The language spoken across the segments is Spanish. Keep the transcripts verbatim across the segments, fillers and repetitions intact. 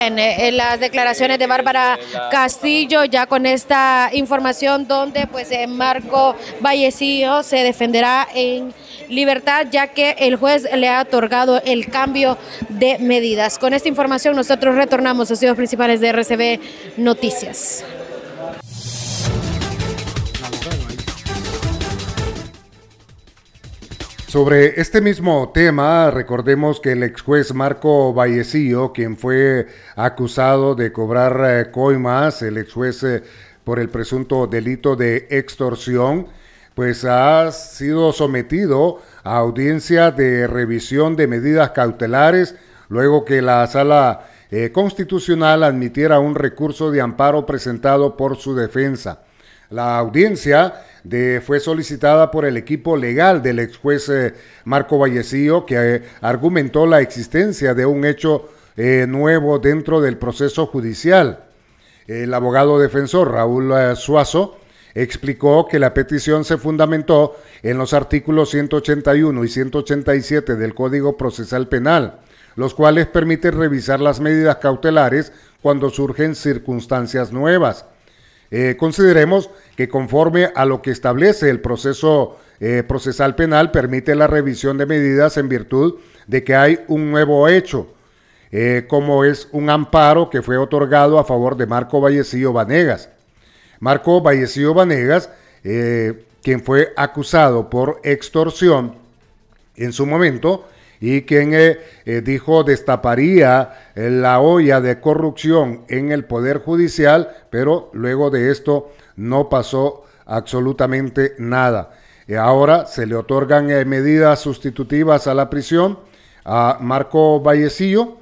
En, en las declaraciones de Bárbara Castillo, ya con esta información donde pues eh, Marco Vallecillo se defenderá en libertad, ya que el juez le ha otorgado el cambio de medidas. Con esta información nosotros retornamos a los estudios principales de R C B Noticias. Sobre este mismo tema, recordemos que el ex juez Marco Vallecillo, quien fue acusado de cobrar eh, coimas, el ex juez eh, por el presunto delito de extorsión, pues ha sido sometido a audiencia de revisión de medidas cautelares, luego que la sala eh, constitucional admitiera un recurso de amparo presentado por su defensa. La audiencia de, fue solicitada por el equipo legal del ex juez eh, Marco Vallecillo, que eh, argumentó la existencia de un hecho eh, nuevo dentro del proceso judicial. El abogado defensor Raúl eh, Suazo explicó que la petición se fundamentó en los artículos ciento ochenta y uno y ciento ochenta y siete del Código Procesal Penal, los cuales permiten revisar las medidas cautelares cuando surgen circunstancias nuevas. Eh, consideremos que conforme a lo que establece el proceso eh, procesal penal, permite la revisión de medidas en virtud de que hay un nuevo hecho, eh, como es un amparo que fue otorgado a favor de Marco Vallecillo Vanegas. Marco Vallecillo Vanegas, eh, quien fue acusado por extorsión en su momento, y quien eh, eh, dijo destaparía eh, la olla de corrupción en el Poder Judicial, pero luego de esto no pasó absolutamente nada. Eh, ahora se le otorgan eh, medidas sustitutivas a la prisión a Marco Vallecillo.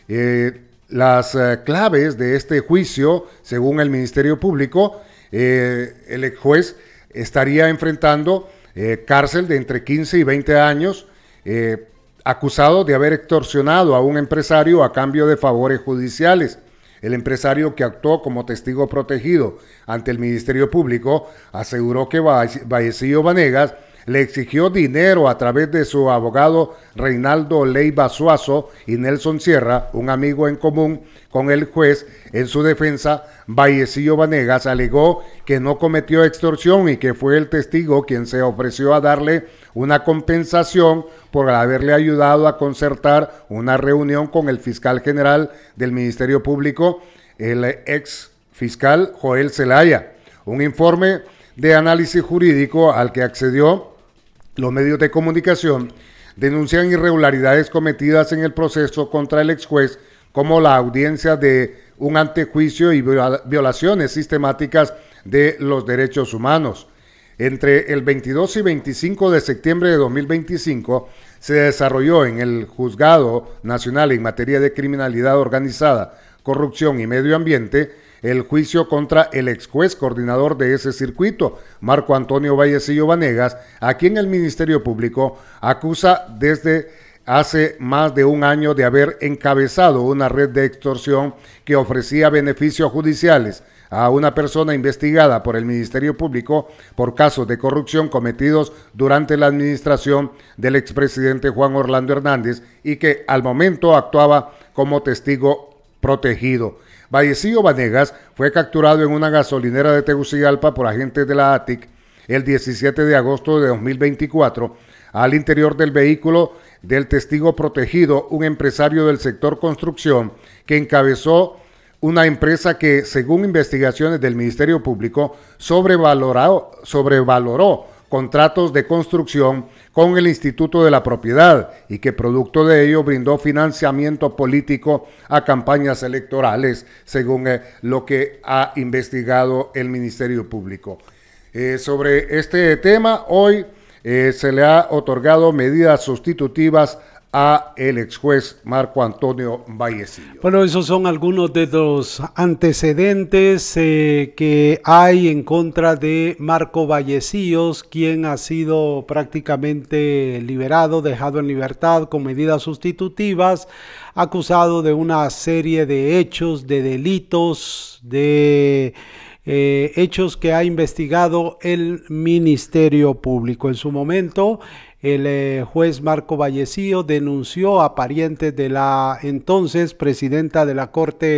Eh, las eh, claves de este juicio, según el Ministerio Público, eh, el ex juez estaría enfrentando eh, cárcel de entre quince y veinte años, eh, acusado de haber extorsionado a un empresario a cambio de favores judiciales. El empresario, que actuó como testigo protegido ante el Ministerio Público, aseguró que Vallecillo Vanegas le exigió dinero a través de su abogado Reinaldo Leiva Suazo y Nelson Sierra, un amigo en común con el juez. En su defensa, Vallecillo Vanegas alegó que no cometió extorsión y que fue el testigo quien se ofreció a darle una compensación por haberle ayudado a concertar una reunión con el fiscal general del Ministerio Público, el ex fiscal Joel Zelaya. Un informe de análisis jurídico al que accedió los medios de comunicación denuncian irregularidades cometidas en el proceso contra el ex juez, como la audiencia de un antejuicio y violaciones sistemáticas de los derechos humanos. Entre el veintidós y veinticinco de septiembre de dos mil veinticinco se desarrolló en el Juzgado Nacional en materia de criminalidad organizada, corrupción y medio ambiente el juicio contra el ex juez coordinador de ese circuito, Marco Antonio Vallecillo Vanegas, a quien el Ministerio Público acusa desde hace más de un año de haber encabezado una red de extorsión que ofrecía beneficios judiciales a una persona investigada por el Ministerio Público por casos de corrupción cometidos durante la administración del expresidente Juan Orlando Hernández y que al momento actuaba como testigo protegido. Vallecillo Vanegas fue capturado en una gasolinera de Tegucigalpa por agentes de la A T I C el diecisiete de agosto de dos mil veinticuatro. Al interior del vehículo del testigo protegido, un empresario del sector construcción que encabezó una empresa que, según investigaciones del Ministerio Público, sobrevaloró, sobrevaloró contratos de construcción con el Instituto de la Propiedad y que producto de ello brindó financiamiento político a campañas electorales, según eh, lo que ha investigado el Ministerio Público. Eh, sobre este tema, hoy eh, se le ha otorgado medidas sustitutivas a el ex juez Marco Antonio Vallecillo. Bueno, esos son algunos de los antecedentes eh, que hay en contra de Marco Vallecillo, quien ha sido prácticamente liberado, dejado en libertad con medidas sustitutivas, acusado de una serie de hechos, de delitos, de eh, hechos que ha investigado el Ministerio Público. En su momento, el eh, juez Marco Vallecillo denunció a parientes de la entonces presidenta de la Corte